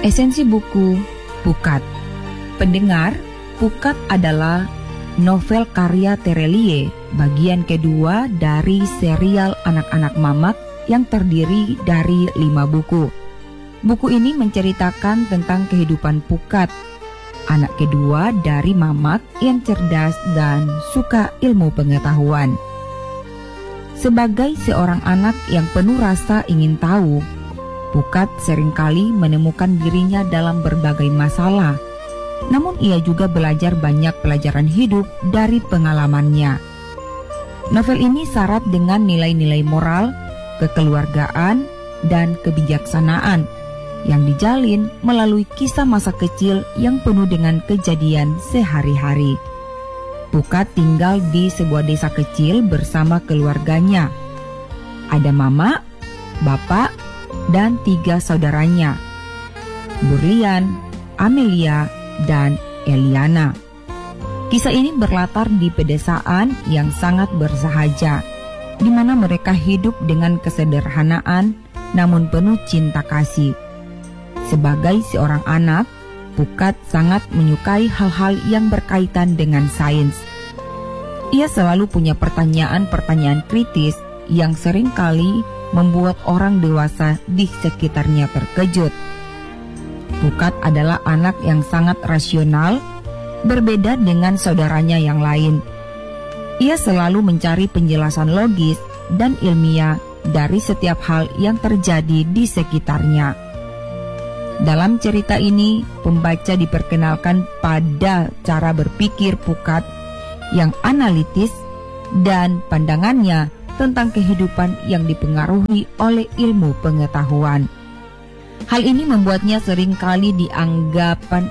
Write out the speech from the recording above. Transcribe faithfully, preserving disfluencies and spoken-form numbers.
Esensi buku Pukat. Pendengar, Pukat adalah novel karya Terelie, bagian kedua dari serial anak-anak Mamak yang terdiri dari lima buku. Buku ini menceritakan tentang kehidupan Pukat, anak kedua dari Mamak yang cerdas dan suka ilmu pengetahuan. Sebagai seorang anak yang penuh rasa ingin tahu, Pukat seringkali menemukan dirinya dalam berbagai masalah. Namun ia juga belajar banyak pelajaran hidup dari pengalamannya. Novel ini syarat dengan nilai-nilai moral, kekeluargaan, dan kebijaksanaan yang dijalin melalui kisah masa kecil yang penuh dengan kejadian sehari-hari. Pukat tinggal di sebuah desa kecil bersama keluarganya. Ada mama, bapak, dan tiga saudaranya, Burlian, Amelia, dan Eliana. Kisah ini berlatar di pedesaan yang sangat bersahaja, di mana mereka hidup dengan kesederhanaan namun penuh cinta kasih. Sebagai seorang anak, Pukat sangat menyukai hal-hal yang berkaitan dengan sains. Ia selalu punya pertanyaan-pertanyaan kritis yang seringkali membuat orang dewasa di sekitarnya terkejut. Pukat adalah anak yang sangat rasional, berbeda dengan saudaranya yang lain. Ia selalu mencari penjelasan logis dan ilmiah dari setiap hal yang terjadi di sekitarnya. Dalam cerita ini, pembaca diperkenalkan pada cara berpikir Pukat yang analitis dan pandangannya tentang kehidupan yang dipengaruhi oleh ilmu pengetahuan. Hal ini membuatnya seringkali dianggapan